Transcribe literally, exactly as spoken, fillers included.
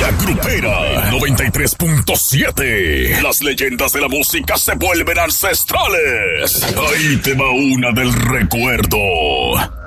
La Grupera noventa y tres punto siete. Las leyendas de la música se vuelven ancestrales. Ahí te va una del recuerdo.